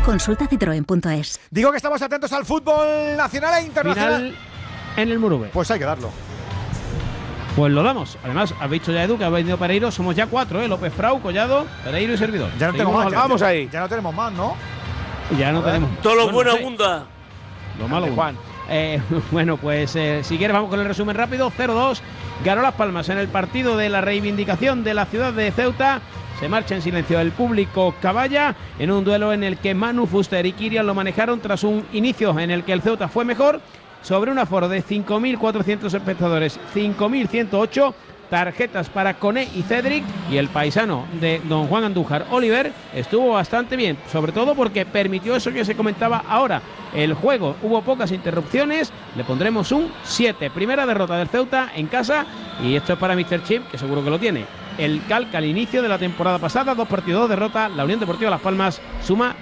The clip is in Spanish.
Consulta citroen.es. Digo que estamos atentos al fútbol nacional e internacional. Final en el Murube. Pues hay que darlo. Pues lo damos. Además, has visto ya, Edu, que ha venido Pereiro. Somos ya 4, López, Frau, Collado, Pereiro y servidor. Ya no tengo más. Vamos ahí. Ya no tenemos más, ¿no? Ya no tenemos. Todo lo bueno sí. abunda. Lo malo, Juan. Bueno, pues si quieres vamos con el resumen rápido. 0-2, ganó Las Palmas en el partido de la reivindicación de la ciudad de Ceuta. Se marcha en silencio el público Caballa en un duelo en el que Manu, Fuster y Kirian lo manejaron tras un inicio en el que el Ceuta fue mejor. Sobre un aforo de 5.400 espectadores, 5.108 tarjetas para Coné y Cedric, y el paisano de don Juan Andújar, Oliver, estuvo bastante bien, sobre todo porque permitió eso que se comentaba ahora, el juego, hubo pocas interrupciones, le pondremos un 7, primera derrota del Ceuta en casa, y esto es para Mr. Chip, que seguro que lo tiene, el calca al inicio de la temporada pasada, 2 partidos, 2 derrotas, la Unión Deportiva Las Palmas suma